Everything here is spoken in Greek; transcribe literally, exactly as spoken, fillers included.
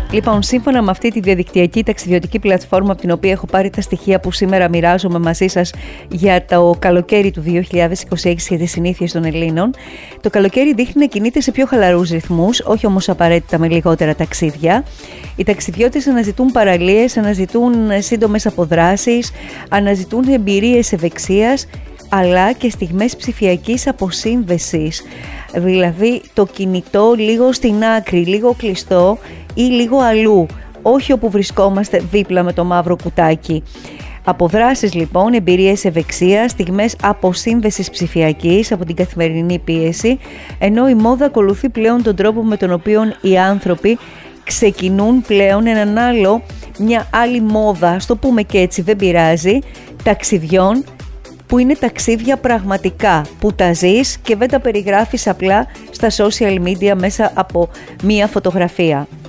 Λοιπόν, σύμφωνα με αυτή τη διαδικτυακή ταξιδιωτική πλατφόρμα από την οποία έχω πάρει τα στοιχεία που σήμερα μοιράζομαι μαζί σας για το καλοκαίρι του δύο χιλιάδες είκοσι έξι για τις συνήθειες των Ελλήνων, το καλοκαίρι δείχνει να κινείται σε πιο χαλαρούς ρυθμούς, όχι όμως απαραίτητα με λιγότερα ταξίδια. Οι ταξιδιώτες αναζητούν παραλίες, αναζητούν σύντομες αποδράσεις, αναζητούν εμπειρίες ευεξίας, αλλά και στιγμές ψηφιακής αποσύνδεσης. Δηλαδή το κινητό λίγο στην άκρη, λίγο κλειστό ή λίγο αλλού, όχι όπου βρισκόμαστε δίπλα με το μαύρο κουτάκι. Αποδράσεις λοιπόν, εμπειρίες ευεξίας, στιγμές αποσύνδεσης ψηφιακής από την καθημερινή πίεση, ενώ η μόδα ακολουθεί πλέον τον τρόπο με τον οποίο οι άνθρωποι ξεκινούν πλέον έναν άλλο, μια άλλη μόδα, ας το πούμε και έτσι, δεν πειράζει, ταξιδιών, που είναι ταξίδια πραγματικά, που τα ζεις και δεν τα περιγράφεις απλά στα social media μέσα από μία φωτογραφία.